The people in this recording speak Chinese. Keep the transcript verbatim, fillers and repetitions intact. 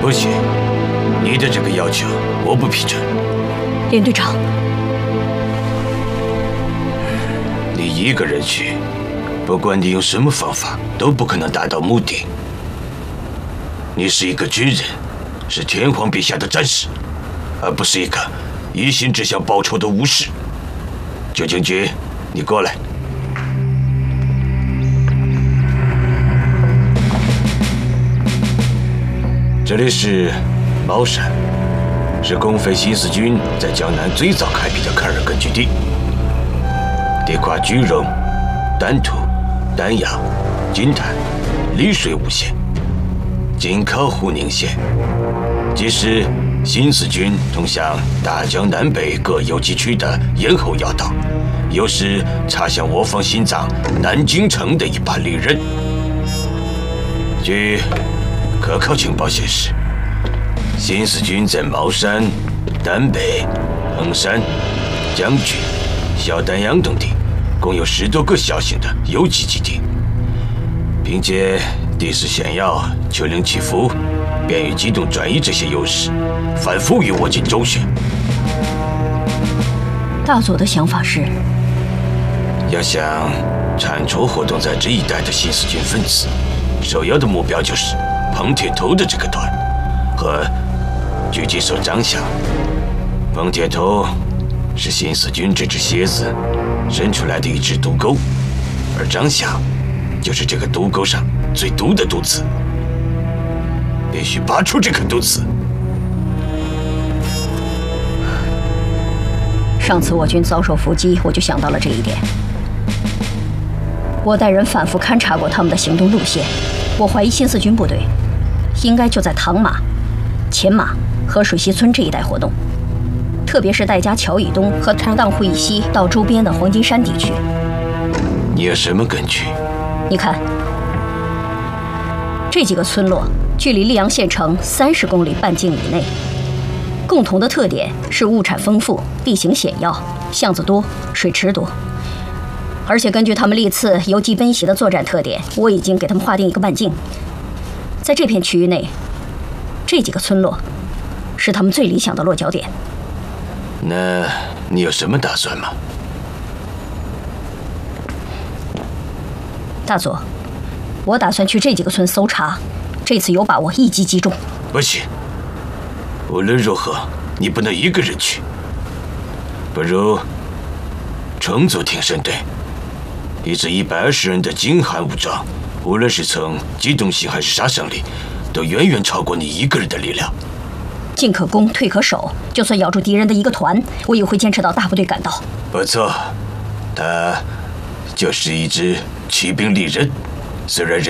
不行，你的这个要求我不批准。 连队长， 你一个人去，不管你用什么方法，都不可能达到目的。你是一个军人，是天皇陛下的战士，而不是一个一心只想报仇的武士。九将军，你过来。这里是茅山，是共匪新四军在江南最早开辟的抗日根据地，地跨句容、丹徒、丹阳、金坛、丽水五县，紧靠沪宁县，既是新四军通向大江南北各游击区的咽喉要道，又是插向我方心脏南京城的一把利刃。据可靠情报显示，新四军在茅山、丹北、衡山、将军、小丹阳等地，共有十多个小型的游击基地。凭借地势险要、丘陵起伏，便于机动转移这些优势，反复与我军周旋。 大佐的想法是， 要想铲除活动在这一带的新四军分子，首要的目标就是彭铁头的这个团和狙击手张霞。彭铁头是新四军这只蝎子伸出来的一只毒钩，而张霞就是这个毒钩上最毒的毒刺，必须拔出这颗毒刺。 上次我军遭受伏击，我就想到了这一点。我带人反复勘察过他们的行动路线，我怀疑新四军部队应该就在唐马、前马和水西村这一带活动，特别是戴家桥以东和长荡湖以西到周边的黄金山地区。 你有什么根据？ 你看，这几个村落距离溧阳县城三十公里半径以内，共同的特点是物产丰富、地形险要、巷子多、水池多。而且根据他们历次游击奔袭的作战特点，我已经给他们划定一个半径。在这片区域内，这几个村落是他们最理想的落脚点。 那你有什么打算吗？ 大佐，我打算去这几个村搜查，这次有把握一击击中。 不行，无论如何，你不能一个人去。不如重组挺身队，一支一百二十人的精悍武装，无论是从机动性还是杀伤力，都远远超过你一个人的力量。 进可攻，退可守，就算咬住敌人的一个团，我也会坚持到大部队赶到。 不错，他就是一支骑兵利刃，虽然人